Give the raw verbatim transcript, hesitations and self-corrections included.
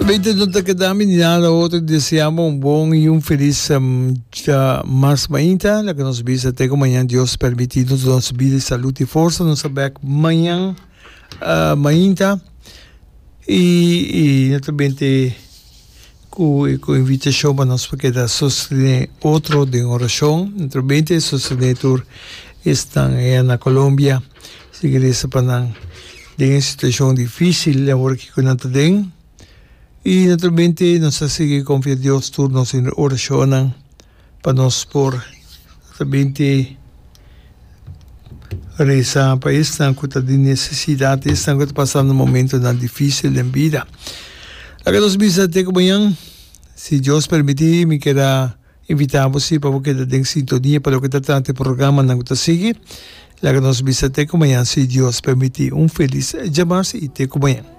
Naturalmente, não te quedamos ni nada outro. Deseamos um bom e um feliz um, dia mais mainta. La que nos visa até amanhã, Deus permitindo, nos vida, saúde e força. Nos saber amanhã, uh, mainta. E, e naturalmente, com, com invitação para nós, porque da sostener outro de oração. Naturalmente, sostener estão na Colômbia. Se quer para de uma situação difícil, agora que com nada tem. E naturalmente nos sigue confiar Deus turnos em oração para nós por naturalmente rezar para esta coisa de necessidade, esta coisa passando um momento tão difícil em vida. Agora nós vamos até amanhã, se Deus permitir, me quero invitar você para que tenha sintonia para o que está no programa na que sigue. Agora nós vamos até amanhã, se Deus permitir, um feliz dia mais e até amanhã.